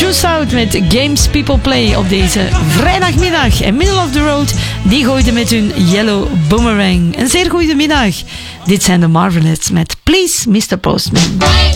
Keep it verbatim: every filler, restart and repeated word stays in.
True South met Games People Play op deze vrijdagmiddag. En Middle of the Road, die gooide met hun Yellow Boomerang. Een zeer goede middag. Dit zijn de Marvelettes met Please mister Postman.